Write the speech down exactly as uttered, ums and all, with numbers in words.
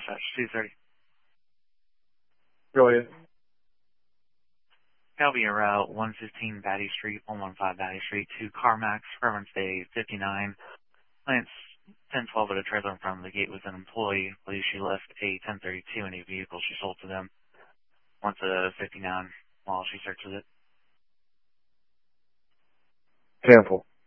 Dispatch, two thirty. Go ahead. Calvi Route, one fifteen Batty Street, one fifteen Batty Street, to CarMax, Reference Day fifty-nine. Lance ten twelve at a trailer in front of the gate with an employee. Believes she left a ten thirty-two in a vehicle she sold to them. Wants a fifty-nine while she searches it. Temple.